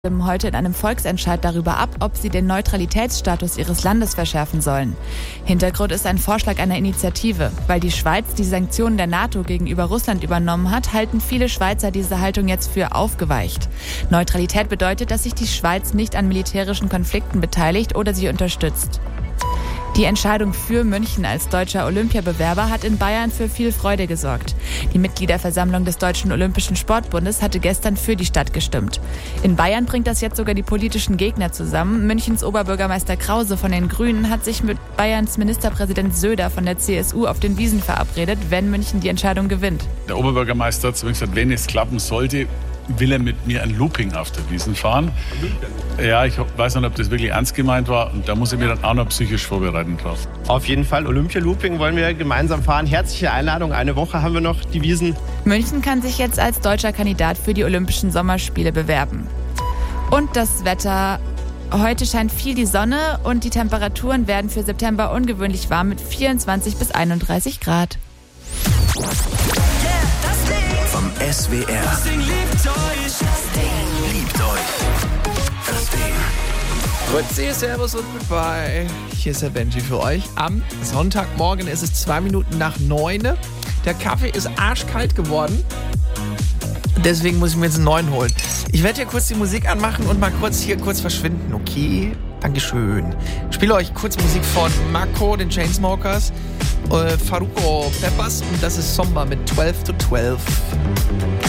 stimmen heute in einem Volksentscheid darüber ab, ob sie den Neutralitätsstatus ihres Landes verschärfen sollen. Hintergrund ist ein Vorschlag einer Initiative. Weil die Schweiz die Sanktionen der NATO gegenüber Russland übernommen hat, halten viele Schweizer diese Haltung jetzt für aufgeweicht. Neutralität bedeutet, dass sich die Schweiz nicht an militärischen Konflikten beteiligt oder sie unterstützt. Die Entscheidung für München als deutscher Olympiabewerber hat in Bayern für viel Freude gesorgt. Die Mitgliederversammlung des Deutschen Olympischen Sportbundes hatte gestern für die Stadt gestimmt. In Bayern bringt das jetzt sogar die politischen Gegner zusammen. Münchens Oberbürgermeister Krause von den Grünen hat sich mit Bayerns Ministerpräsident Söder von der CSU auf den Wiesn verabredet, wenn München die Entscheidung gewinnt. Der Oberbürgermeister hat zumindest gesagt, wenn es klappen sollte, will er mit mir ein Looping auf der Wiesn fahren. Ja, ich weiß nicht, ob das wirklich ernst gemeint war. Und da muss ich mir dann auch noch psychisch vorbereiten drauf. Auf jeden Fall, Olympia-Looping wollen wir gemeinsam fahren. Herzliche Einladung. Eine Woche haben wir noch die Wiesn. München kann sich jetzt als deutscher Kandidat für die Olympischen Sommerspiele bewerben. Und das Wetter. Heute scheint viel die Sonne und die Temperaturen werden für September ungewöhnlich warm mit 24 bis 31 Grad. Vom SWR. Das Ding liebt euch. Das Ding liebt euch. Das Ding. Grüezi, servus und goodbye. Hier ist der Benji für euch. Am Sonntagmorgen ist es 2 Minuten nach 9. Der Kaffee ist arschkalt geworden. Deswegen muss ich mir jetzt einen neuen holen. Ich werde hier kurz die Musik anmachen und mal kurz verschwinden, okay? Dankeschön. Ich spiele euch kurz Musik von Mako, den Chainsmokers, Faruko Peppers und das ist Somba mit 12 to 12.